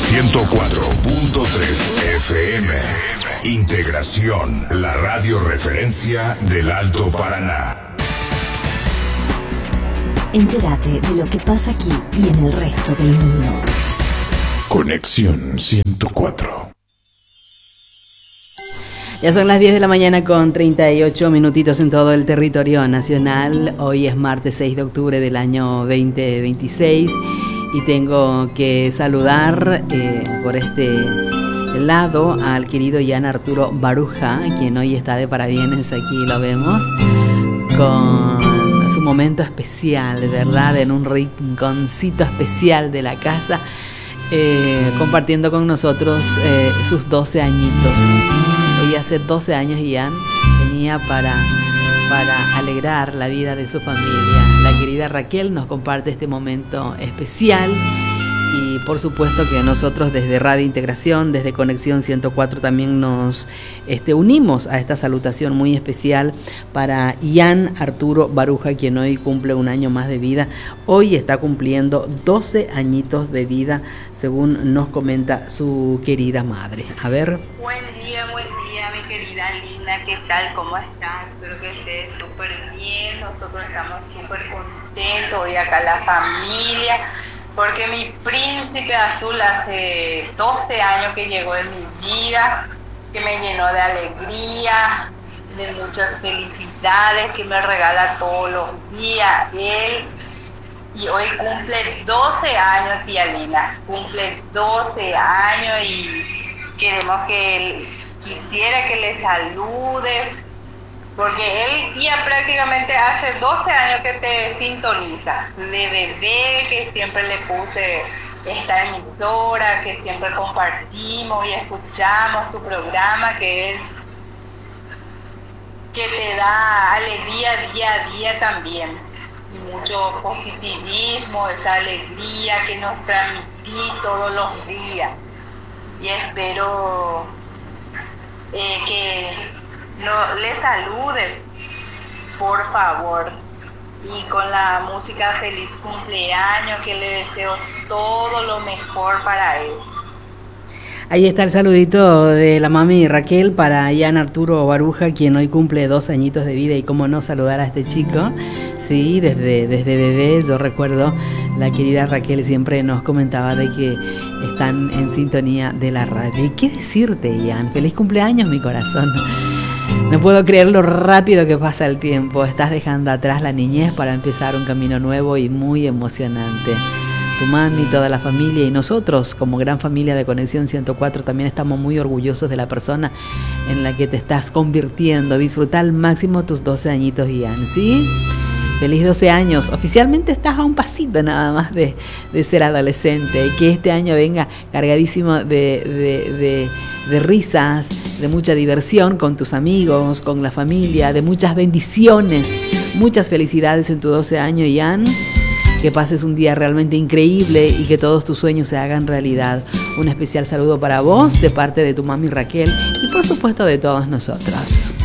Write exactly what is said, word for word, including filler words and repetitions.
ciento cuatro punto tres F M. Integración, la radio referencia del Alto Paraná. Entérate de lo que pasa aquí y en el resto del mundo. Conexión ciento cuatro. Ya son las diez de la mañana con treinta y ocho minutitos en todo el territorio nacional. Hoy es martes seis de octubre del año veinte veintiséis y tengo que saludar eh, por este lado al querido Ian Arturo Baruja, quien hoy está de parabienes, aquí lo vemos, con su momento especial, ¿verdad? En un rinconcito especial de la casa, eh, compartiendo con nosotros eh, sus doce añitos. Hoy hace doce años Ian venía para, para alegrar la vida de su familia. La querida Raquel nos comparte este momento especial y por supuesto que nosotros desde Radio Integración, desde Conexión ciento cuatro también nos este, unimos a esta salutación muy especial para Ian Arturo Baruja, quien hoy cumple un año más de vida. Hoy está cumpliendo doce añitos de vida, según nos comenta su querida madre. A ver. Buen día, buen día, mi querida Lina, ¿qué tal? ¿Cómo estás? Espero que estés súper bien. Nosotros estamos súper contentos hoy acá la familia, porque mi príncipe azul hace doce años que llegó en mi vida, que me llenó de alegría, de muchas felicidades, que me regala todos los días él. Y hoy cumple doce años, tía Lina, cumple doce años y queremos que él, quisiera que le saludes, porque él ya prácticamente hace doce años que te sintoniza, de bebé, que siempre le puse esta emisora, que siempre compartimos y escuchamos tu programa, que es que te da alegría día a día también, y mucho positivismo, esa alegría que nos transmití todos los días. Y espero eh, que no le saludes, por favor, y con la música feliz cumpleaños, que le deseo todo lo mejor para él. Ahí está el saludito de la mami Raquel para Ian Arturo Baruja, quien hoy cumple dos añitos de vida, y cómo no saludar a este chico. Sí, desde, desde bebé, yo recuerdo, la querida Raquel siempre nos comentaba de que están en sintonía de la radio. ¿Y qué decirte, Ian? Feliz cumpleaños, mi corazón. No puedo creer lo rápido que pasa el tiempo. Estás dejando atrás la niñez para empezar un camino nuevo y muy emocionante. Tu mami, toda la familia y nosotros como gran familia de Conexión ciento cuatro también estamos muy orgullosos de la persona en la que te estás convirtiendo. Disfruta al máximo tus doce añitos, Ian, ¿sí? Feliz doce años. Oficialmente estás a un pasito nada más de, de ser adolescente, y que este año venga cargadísimo de, de, de, de risas, de mucha diversión con tus amigos, con la familia, de muchas bendiciones, muchas felicidades en tu doce años, Ian. Que pases un día realmente increíble y que todos tus sueños se hagan realidad. Un especial saludo para vos de parte de tu mami Raquel y por supuesto de todos nosotros.